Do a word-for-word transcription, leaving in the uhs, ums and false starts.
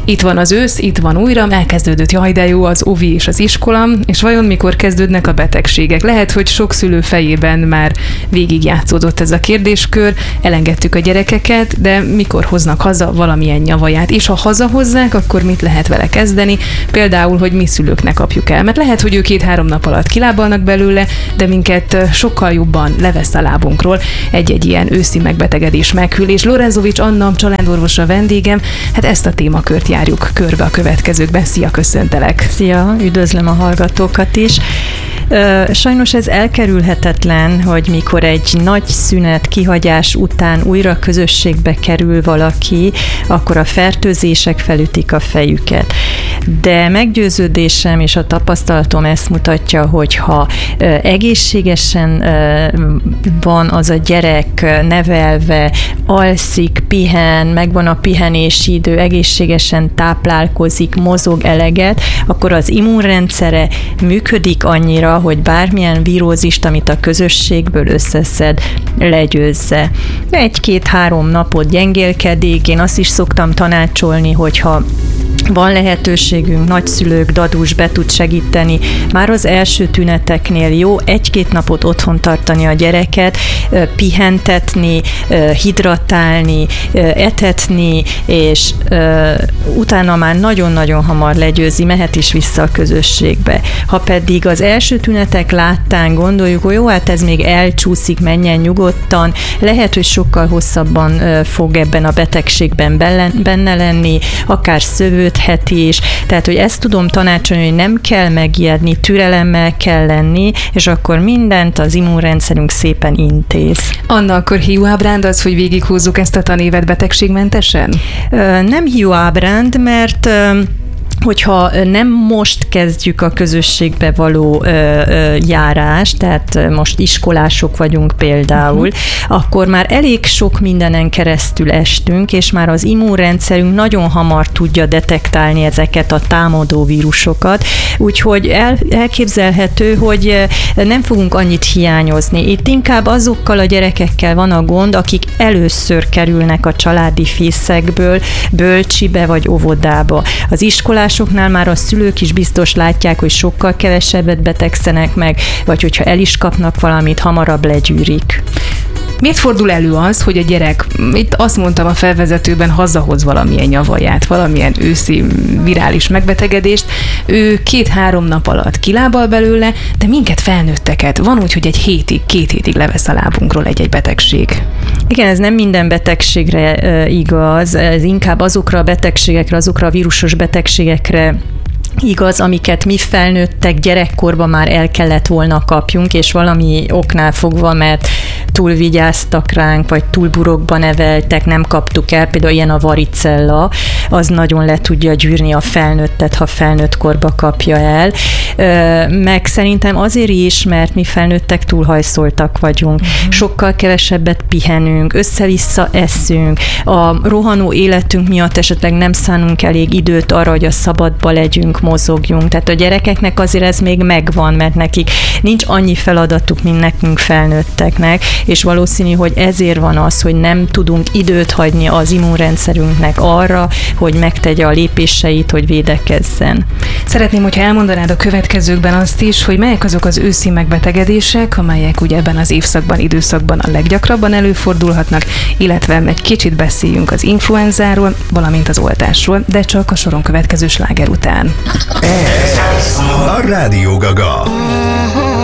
Itt van az ősz, itt van újra, elkezdődött, jaj de jó az ovi és az iskola, és vajon mikor kezdődnek a betegségek? Lehet, hogy sok szülő fejében már végigjátszódott ez a kérdéskör, elengedtük a gyerekeket, de mikor hoznak haza valamilyen nyavaját? És ha hazahozzák, akkor mit lehet vele kezdeni? Például, hogy mi szülők ne kapjuk el, mert lehet, hogy ő két-három nap alatt kilábalnak belőle, de minket sokkal jobban levesz a lábunkról egy-egy ilyen őszi megbetegedés, meghűlés. Lorenzovics Anna, családorvos a vendégem, hát ezt a témakört járjuk körbe a következőkben. Szia, köszöntelek! Szia, üdvözlöm a hallgatókat is! Sajnos ez elkerülhetetlen, hogy mikor egy nagy szünet, kihagyás után újra közösségbe kerül valaki, akkor a fertőzések felütik a fejüket. De meggyőződésem és a tapasztalatom ezt mutatja, hogy ha egészségesen van az a gyerek nevelve, alszik, pihen, megvan a pihenési idő, egészségesen táplálkozik, mozog eleget, akkor az immunrendszere működik annyira, hogy bármilyen vírózist, amit a közösségből összeszed, legyőzze. Egy-két-három napot gyengélkedik, én azt is szoktam tanácsolni, hogyha van lehetőségünk, nagyszülők, dadus be tud segíteni, már az első tüneteknél jó egy-két napot otthon tartani a gyereket, pihentetni, hidratálni, etetni, és utána már nagyon-nagyon hamar legyőzi, mehet is vissza a közösségbe. Ha pedig az első tünetek láttán gondoljuk, hogy jó, hát ez még elcsúszik, menjen nyugodtan, lehet, hogy sokkal hosszabban fog ebben a betegségben benne lenni, akár szövődhet is, tehát, hogy ezt tudom tanácsolni, hogy nem kell megijedni, türelemmel kell lenni, és akkor mindent az immunrendszerünk szépen intéz. Anna, akkor hiúábránd az, hogy végighúzzuk ezt a tanévet betegségmentesen? Nem hiúábránd, mert hogyha nem most kezdjük a közösségbe való ö, ö, járást, tehát most iskolások vagyunk például, uh-huh. akkor már elég sok mindenen keresztül estünk, és már az immunrendszerünk nagyon hamar tudja detektálni ezeket a támadó vírusokat, úgyhogy el, elképzelhető, hogy nem fogunk annyit hiányozni. Itt inkább azokkal a gyerekekkel van a gond, akik először kerülnek a családi fészekből bölcsibe vagy óvodába. Az iskolás Soknál már a szülők is biztos látják, hogy sokkal kevesebbet betegszenek meg, vagy hogyha el is kapnak valamit, hamarabb legyűrik. Miért fordul elő az, hogy a gyerek, itt azt mondtam a felvezetőben, hazahoz valamilyen nyavaját, valamilyen őszi virális megbetegedést, ő két-három nap alatt kilábal belőle, de minket felnőtteket van úgy, hogy egy hétig, két hétig levesz a lábunkról egy-egy betegség. Igen, ez nem minden betegségre uh, igaz, ez inkább azokra a betegségekre, azokra a vírusos betegségekre igaz, amiket mi felnőttek gyerekkorban már el kellett volna kapjunk, és valami oknál fogva, mert túl vigyáztak ránk, vagy túl burokba neveltek, nem kaptuk el, például ilyen a varicella, az nagyon le tudja gyűrni a felnőttet, ha felnőtt korba kapja el. Meg szerintem azért is, mert mi felnőttek túlhajszoltak vagyunk, uh-huh. sokkal kevesebbet pihenünk, össze-vissza eszünk, a rohanó életünk miatt esetleg nem szánunk elég időt arra, hogy a szabadba legyünk, mozogjunk. Tehát a gyerekeknek azért ez még megvan, mert nekik nincs annyi feladatuk, mint nekünk felnőtteknek, és valószínű, hogy ezért van az, hogy nem tudunk időt hagyni az immunrendszerünknek arra, hogy megtegye a lépéseit, hogy védekezzen. Szeretném, hogyha elmondanád a következőkben azt is, hogy melyek azok az őszi megbetegedések, amelyek ugye ebben az évszakban, időszakban a leggyakrabban előfordulhatnak, illetve egy kicsit beszéljünk az influenzáról, valamint az oltásról, de csak a soron következő sláger után. Ez a Rádió Gaga.